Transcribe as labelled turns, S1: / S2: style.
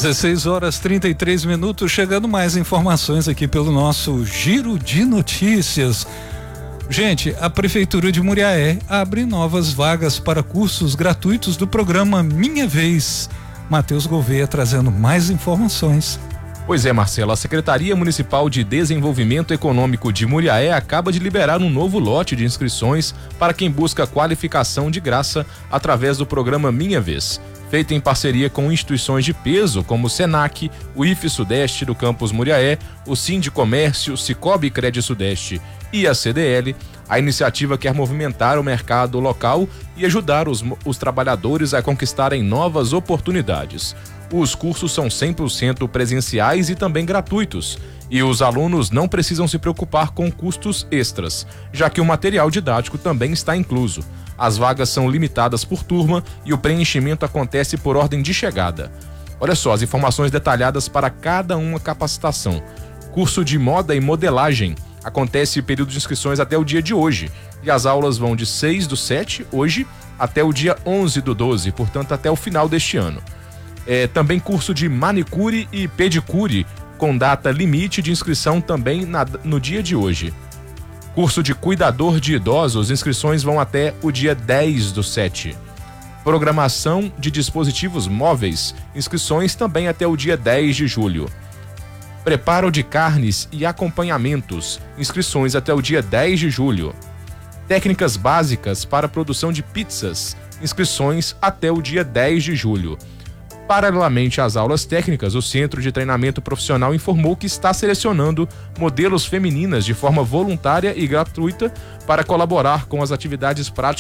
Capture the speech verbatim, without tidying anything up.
S1: dezesseis horas trinta e três minutos, chegando mais informações aqui pelo nosso Giro de Notícias. Gente, a Prefeitura de Muriaé abre novas vagas para cursos gratuitos do programa Minha Vez. Matheus Gouveia trazendo mais informações.
S2: Pois é, Marcelo, a Secretaria Municipal de Desenvolvimento Econômico de Muriaé acaba de liberar um novo lote de inscrições para quem busca qualificação de graça através do programa Minha Vez. Feita em parceria com instituições de peso como o Senac, o I F Sudeste do Campus Muriaé, o Sindicomércio, Cicobi Crédito Sudeste e a C D L, a iniciativa quer movimentar o mercado local e ajudar os, os trabalhadores a conquistarem novas oportunidades. Os cursos são cem por cento presenciais e também gratuitos, e os alunos não precisam se preocupar com custos extras, já que o material didático também está incluso. As vagas são limitadas por turma e o preenchimento acontece por ordem de chegada. Olha só as informações detalhadas para cada uma capacitação. Curso de moda e modelagem. Acontece período de inscrições até o dia de hoje. E as aulas vão de seis do sete, hoje, até o dia onze do doze, portanto até o final deste ano. É, também curso de manicure e pedicure, com data limite de inscrição também na, no dia de hoje. Curso de cuidador de idosos, inscrições vão até o dia dez do sete. Programação de dispositivos móveis, inscrições também até o dia dez de julho. Preparo de carnes e acompanhamentos, inscrições até o dia dez de julho. Técnicas básicas para produção de pizzas, inscrições até o dia dez de julho. Paralelamente às aulas técnicas, o Centro de Treinamento Profissional informou que está selecionando modelos femininas de forma voluntária e gratuita para colaborar com as atividades práticas